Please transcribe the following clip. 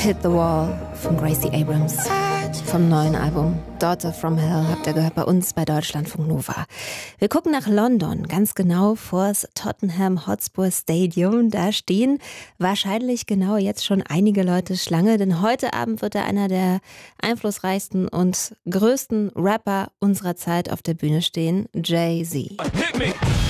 Hit the Wall von Gracie Abrams vom neuen Album Daughter from Hell habt ihr gehört bei uns bei Deutschlandfunk Nova. Wir gucken nach London, ganz genau vors Tottenham Hotspur Stadium. Da stehen wahrscheinlich genau jetzt schon einige Leute Schlange, denn heute Abend wird da einer der einflussreichsten und größten Rapper unserer Zeit auf der Bühne stehen, Jay-Z.